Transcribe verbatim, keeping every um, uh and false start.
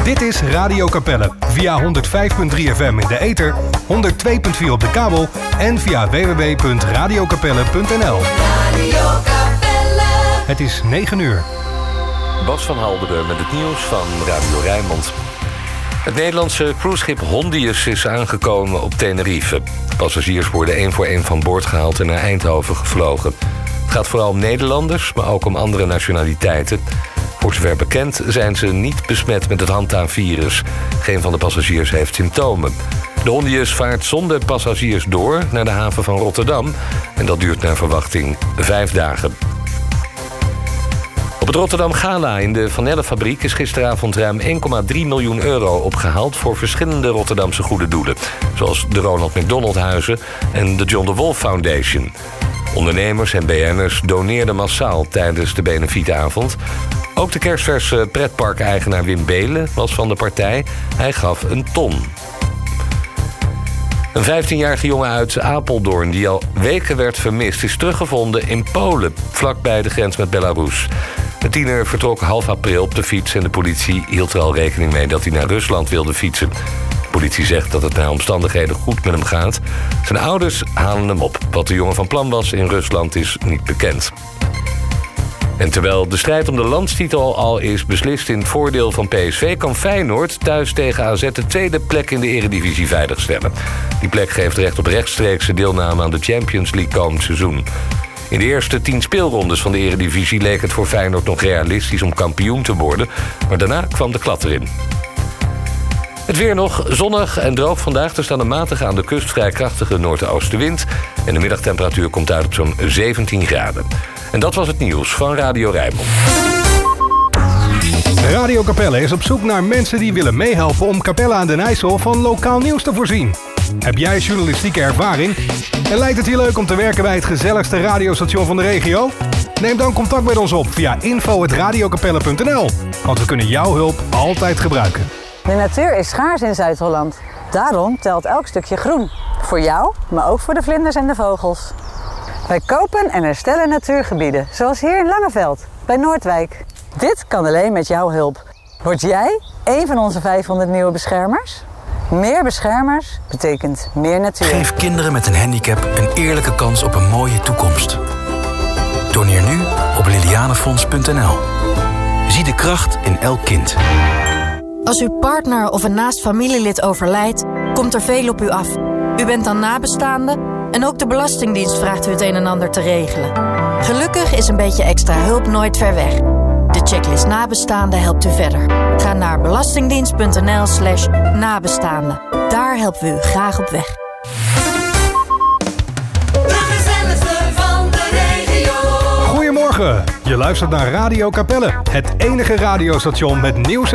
Dit is Radio Capelle via honderd vijf komma drie F M in de ether, honderd twee komma vier op de kabel en via w w w punt radio capelle punt n l. Radio Capelle. Het is negen uur. Bas van Halderen met het nieuws van Radio Rijnmond. Het Nederlandse cruiseschip Hondius is aangekomen op Tenerife. Passagiers worden één voor één van boord gehaald en naar Eindhoven gevlogen. Het gaat vooral om Nederlanders, maar ook om andere nationaliteiten. Voor zover bekend zijn ze niet besmet met het handtaanvirus. Geen van de passagiers heeft symptomen. De Hondius vaart zonder passagiers door naar de haven van Rotterdam. En dat duurt naar verwachting vijf dagen. Op het Rotterdam Gala in de Van Elle fabriek is gisteravond ruim één komma drie miljoen euro opgehaald voor verschillende Rotterdamse goede doelen. Zoals de Ronald McDonald Huizen en de John de Wolf Foundation. Ondernemers en B N'ers doneerden massaal tijdens de benefietavond. Ook de kerstverse pretparkeigenaar Wim Beelen was van de partij. Hij gaf een ton. Een vijftienjarige jongen uit Apeldoorn die al weken werd vermist is teruggevonden in Polen, vlakbij de grens met Belarus. De tiener vertrok half april op de fiets en de politie hield er al rekening mee dat hij naar Rusland wilde fietsen. De politie zegt dat het naar omstandigheden goed met hem gaat. Zijn ouders halen hem op. Wat de jongen van plan was in Rusland is niet bekend. En terwijl de strijd om de landstitel al is beslist in het voordeel van P S V... kan Feyenoord thuis tegen A Z de tweede plek in de Eredivisie veiligstellen. Die plek geeft recht op rechtstreekse deelname aan de Champions League komend seizoen. In de eerste tien speelrondes van de Eredivisie leek het voor Feyenoord nog realistisch om kampioen te worden. Maar daarna kwam de klad erin. Het weer nog zonnig en droog vandaag. Er staat een matige aan de kust vrij krachtige noordoostenwind. En de middagtemperatuur komt uit op zo'n zeventien graden. En dat was het nieuws van Radio Rijnmond. Radio Capelle is op zoek naar mensen die willen meehelpen om Capelle aan den IJssel van lokaal nieuws te voorzien. Heb jij journalistieke ervaring? En lijkt het je leuk om te werken bij het gezelligste radiostation van de regio? Neem dan contact met ons op via info punt radio capelle punt n l. Want we kunnen jouw hulp altijd gebruiken. De natuur is schaars in Zuid-Holland. Daarom telt elk stukje groen. Voor jou, maar ook voor de vlinders en de vogels. Wij kopen en herstellen natuurgebieden, zoals hier in Langeveld, bij Noordwijk. Dit kan alleen met jouw hulp. Word jij een van onze vijfhonderd nieuwe beschermers? Meer beschermers betekent meer natuur. Geef kinderen met een handicap een eerlijke kans op een mooie toekomst. Doneer nu op lilianefonds punt n l. Zie de kracht in elk kind. Als uw partner of een naast familielid overlijdt, komt er veel op u af. U bent dan nabestaande en ook de Belastingdienst vraagt u het een en ander te regelen. Gelukkig is een beetje extra hulp nooit ver weg. De checklist nabestaande helpt u verder. Ga naar belastingdienst punt n l slash nabestaande. Daar helpen we u graag op weg. De gezelligste van de regio. Goedemorgen, je luistert naar Radio Capelle. Het enige radiostation met nieuws